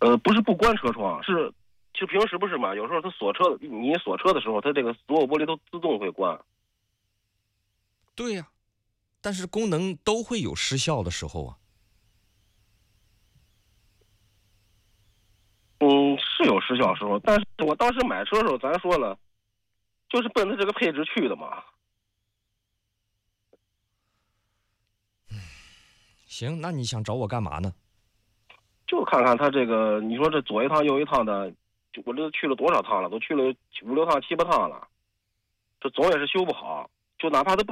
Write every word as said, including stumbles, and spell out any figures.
呃，不是不关车窗，是就平时不是嘛？有时候它锁车，你锁车的时候，它这个所有玻璃都自动会关。 对呀、但是功能都会有失效的时候啊。 嗯，是有失效时候，但是我当时买车的时候，咱说了，就是奔着这个配置去的嘛。 行，那你想找我干嘛呢？ 就看看它这个，你说这左一趟右一趟的，就我这去了多少趟了？都去了五六趟七八趟了，这总也是修不好。就哪怕它不